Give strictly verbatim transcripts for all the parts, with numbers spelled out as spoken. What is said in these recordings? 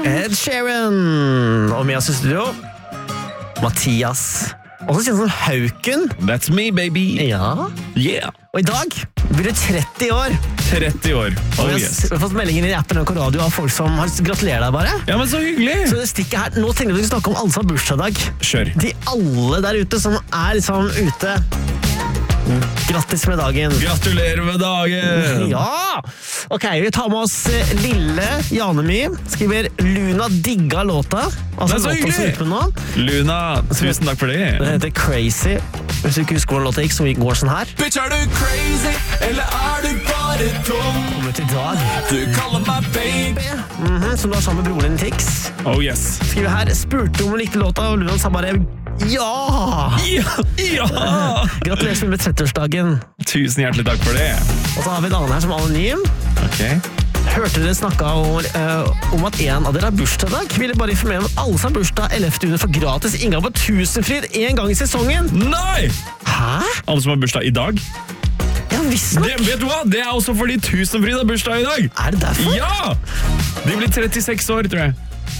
Ed Sheeran. Og med oss i studio, Mathias. Også kjent som Hauken. That's me, baby. Ja. Yeah. Og i dag blir det tretti år. tretti år. Og Oh, vi yes. har fått meldinger i appen N K Radio av folk som har gratulerer deg bare. Ja, men så hyggelig. Så det stikket her, nå tenkte vi å snakke om alle som har bursdag. Kjør. De alle der ute som er liksom ute. Grattis med dagen. Gratulerer med dagen. Ja! Ok, vi tar med oss eh, lille Janemy. Skriver Luna digga låta. Altså Det er så låta som hyggelig. gikk med nå. Luna, tusen takk for det. Den heter Crazy. Hvis du ikke husker hvordan låta gikk, så går sånn her. Bitch, er du crazy, eller er du bare dum? Kommer til dag. Du kaller meg baby. Mhm, som du har sammen med broren din Tix. Oh, yes. Skriver her, spurte om hun likte låta, og Luna sa bare ja! Ja, ja. Gratulerer så mye med tretti-årsdagen. Tusen hjertelig takk for det. Og så har vi en annen her som er anonym. Ok. Hørte dere snakka om, eh, om at en av dere har bursdag i dag? Ville bare informere om at alle som har bursdag ellevte juni får gratis inngang på Tusenfryd en gang i sesongen. Nei! Hæ? Alle som har bursdag i dag? Ja, visst nok. Det, vet du hva? Det er også fordi Tusenfryd har bursdag i dag. Er det derfor? Ja! De blir trettiseks år, tror jeg.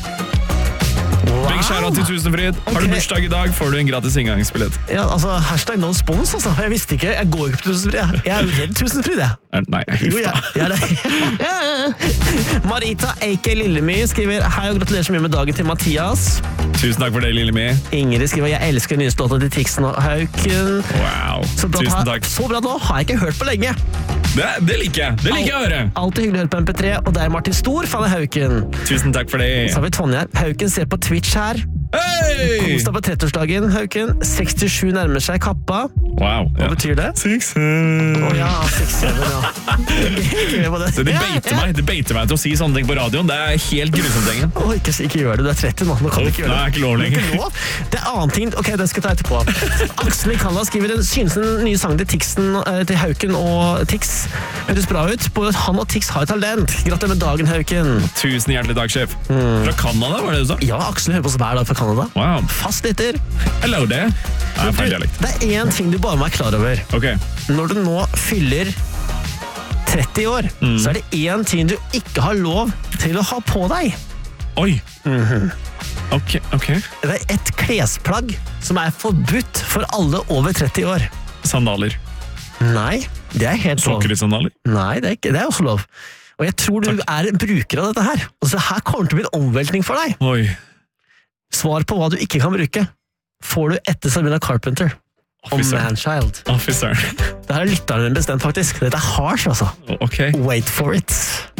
Big shout out til Tusenfryd. Har du Ok. bursdag i dag, får du en gratis inngangsbillett. Ja, altså, hashtag no spons, altså. Jeg visste ikke. Jeg går ikke på Tusenfryd. Jeg, jeg er jo redd Tusenfryd, jeg. Er- Nei, Jo, huff ja, da. ja, det. Marita, A K Lillemy, skriver hei og gratulerer så mye med dagen til Mathias. Tusen takk for det, lille Mi. Ingrid skriver jeg elsker den nyeste låta til Tixen og Hauken. Wow, Så bra, tusen takk. Så bra nå har jeg ikke hørt på lenge. Det, det liker jeg. Det liker jeg å høre. Alltid hyggelig å høre på M P tre, og det er Martin Stor, fan av Hauken. Tusen takk for det. Så har vi Tonje her. Hauken ser på Twitch her. Hei! Kos deg på tretti-årsdagen, Hauken. sekstisju nærmer seg kappa. Wow. Hva Ja. betyr det? Six, Å ja, seks-syv, ja. Ikke med på det. Så det beiter meg, det beiter meg til å si sånne ting på radioen. Det er helt grusomt, Engen. Å, ikke, ikke gjør det, du er tretti nå. Nå kan du ikke gjøre det. Nei, ikke lov lenger. Det er ikke lov. Det er annen ting. Ok, det skal jeg ta etterpå. Aksel i Kalla skriver den synes den nye sangen til Tixen, eh, til Hauken og Tix høres bra ut. Både han og Tix har et talent. Gratulerer med dagen, Hauken. Tusen hjertelig takk, sjef. Mm. Fra Canada, var det du sa? Ja, Aksel hører på oss hver dag fra Canada. Wow. Fast lytter. Hello there. Nei, feil dialekt. Det er én ting du bare må være klar over. Ok. Når du nå fyller tretti år, Mm. så er det én ting du ikke har lov til å ha på deg. Oi. Mhm. Ok, ok. Det er et klesplagg som er forbudt for alle over tretti år. Sandaler. Nei, det er helt lov. Sokkersandaler. Nei, det er, ikke, det er også lov. Og jeg tror du er en bruker av dette her. Og så her kommer det til å bli en omveltning for deg. Oi. Svar på hva du ikke kan bruke får du etter Sabrina Carpenter og Fy søren. Manchild. Å, fy søren. Det her er lytteren min bestemt, faktisk. Dette er harsh, altså. Ok. Wait for it.